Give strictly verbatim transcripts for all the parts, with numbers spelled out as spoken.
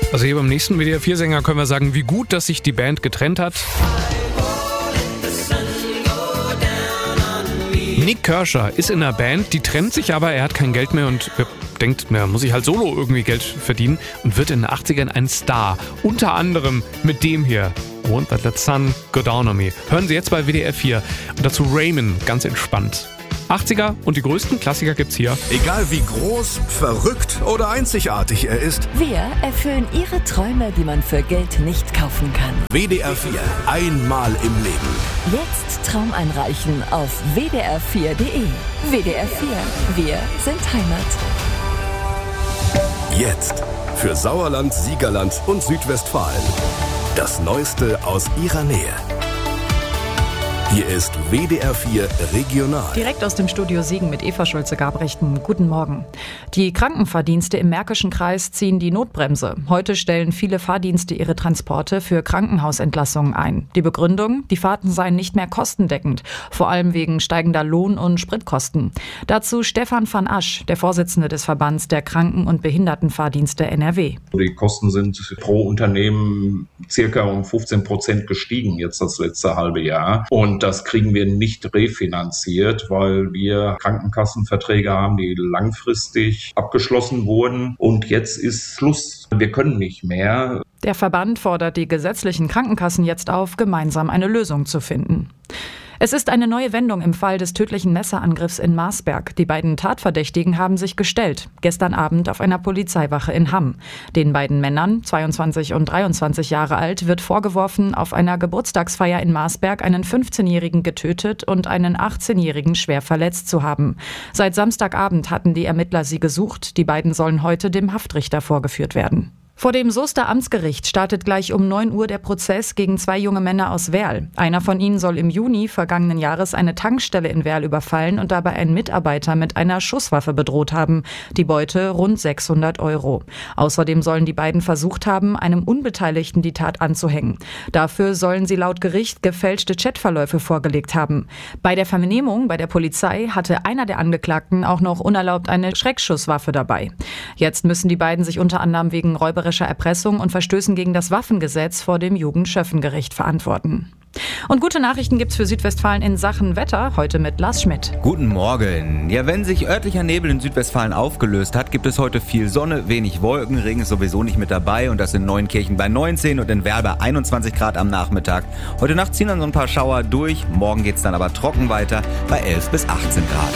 Also hier beim nächsten W D R vier Sänger können wir sagen, wie gut, dass sich die Band getrennt hat. Nik Kershaw ist in einer Band, die trennt sich aber, er hat kein Geld mehr und denkt, na, muss ich halt solo irgendwie Geld verdienen und wird in den achtzigern ein Star. Unter anderem mit dem hier. Won't Let the Sun Go Down on Me. Hören Sie jetzt bei W D R vier. Und dazu Raymond, ganz entspannt. achtziger und die größten Klassiker gibt's hier. Egal wie groß, verrückt oder einzigartig er ist. Wir erfüllen Ihre Träume, die man für Geld nicht kaufen kann. W D R vier. Einmal im Leben. Jetzt Traum einreichen auf w d r vier punkt d e. W D R vier. Wir sind Heimat. Jetzt für Sauerland, Siegerland und Südwestfalen. Das Neueste aus Ihrer Nähe. Hier ist W D R vier Regional. Direkt aus dem Studio Siegen mit Eva Schulze-Gabrechten. Guten Morgen. Die Krankenfahrdienste im Märkischen Kreis ziehen die Notbremse. Heute stellen viele Fahrdienste ihre Transporte für Krankenhausentlassungen ein. Die Begründung, die Fahrten seien nicht mehr kostendeckend, vor allem wegen steigender Lohn- und Spritkosten. Dazu Stefan van Asch, der Vorsitzende des Verbands der Kranken- und Behindertenfahrdienste N R W. Die Kosten sind pro Unternehmen circa um fünfzehn Prozent gestiegen jetzt das letzte halbe Jahr. Und das kriegen wir nicht refinanziert, weil wir Krankenkassenverträge haben, die langfristig abgeschlossen wurden. Und jetzt ist Schluss. Wir können nicht mehr. Der Verband fordert die gesetzlichen Krankenkassen jetzt auf, gemeinsam eine Lösung zu finden. Es ist eine neue Wendung im Fall des tödlichen Messerangriffs in Marsberg. Die beiden Tatverdächtigen haben sich gestellt, gestern Abend auf einer Polizeiwache in Hamm. Den beiden Männern, zweiundzwanzig und dreiundzwanzig Jahre alt, wird vorgeworfen, auf einer Geburtstagsfeier in Marsberg einen fünfzehnjährigen getötet und einen achtzehnjährigen schwer verletzt zu haben. Seit Samstagabend hatten die Ermittler sie gesucht. Die beiden sollen heute dem Haftrichter vorgeführt werden. Vor dem Soester Amtsgericht startet gleich um neun Uhr der Prozess gegen zwei junge Männer aus Werl. Einer von ihnen soll im Juni vergangenen Jahres eine Tankstelle in Werl überfallen und dabei einen Mitarbeiter mit einer Schusswaffe bedroht haben. Die Beute rund sechshundert Euro. Außerdem sollen die beiden versucht haben, einem Unbeteiligten die Tat anzuhängen. Dafür sollen sie laut Gericht gefälschte Chatverläufe vorgelegt haben. Bei der Vernehmung bei der Polizei hatte einer der Angeklagten auch noch unerlaubt eine Schreckschusswaffe dabei. Jetzt müssen die beiden sich unter anderem wegen räuberischer Erpressung und Verstößen gegen das Waffengesetz vor dem Jugendschöffengericht verantworten. Und gute Nachrichten gibt's für Südwestfalen in Sachen Wetter, heute mit Lars Schmidt. Guten Morgen. Ja, wenn sich örtlicher Nebel in Südwestfalen aufgelöst hat, gibt es heute viel Sonne, wenig Wolken, Regen ist sowieso nicht mit dabei und das in Neunkirchen bei neunzehn und in Werl bei einundzwanzig Grad am Nachmittag. Heute Nacht ziehen dann so ein paar Schauer durch, morgen geht's dann aber trocken weiter bei elf bis achtzehn Grad.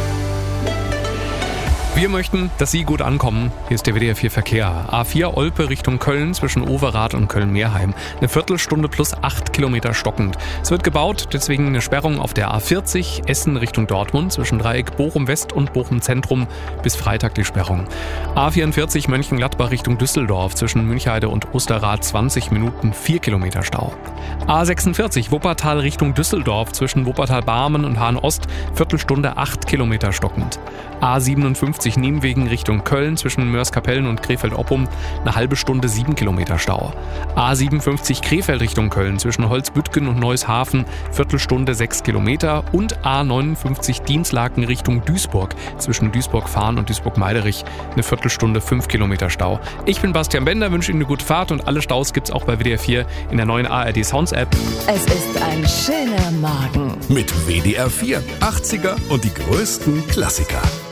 Wir möchten, dass Sie gut ankommen. Hier ist der W D R vier Verkehr. A vier Olpe Richtung Köln zwischen Overath und Köln-Meerheim. Eine Viertelstunde plus acht Kilometer stockend. Es wird gebaut, deswegen eine Sperrung auf der A vierzig Essen Richtung Dortmund zwischen Dreieck Bochum-West und Bochum-Zentrum. Bis Freitag die Sperrung. A vierundvierzig Mönchengladbach Richtung Düsseldorf zwischen Müncheide und Osterrad zwanzig Minuten, vier Kilometer Stau. A sechsundvierzig Wuppertal Richtung Düsseldorf zwischen Wuppertal-Barmen und Hahn-Ost. Viertelstunde acht Kilometer stockend. A siebenundfünfzig Nienwegen Richtung Köln zwischen Mörs-Kapellen und Krefeld-Oppum eine halbe Stunde sieben Kilometer Stau. A siebenundfünfzig Krefeld Richtung Köln zwischen Holzbüttgen und Neushafen Viertelstunde sechs Kilometer und A neunundfünfzig Dienstlaken Richtung Duisburg zwischen Duisburg-Fahn und Duisburg-Meiderich eine Viertelstunde fünf Kilometer Stau. Ich bin Bastian Bender, wünsche Ihnen eine gute Fahrt und alle Staus gibt's auch bei W D R vier in der neuen A R D Sounds App. Es ist ein schöner Morgen. Mit W D R vier. achtziger und die größten Klassiker.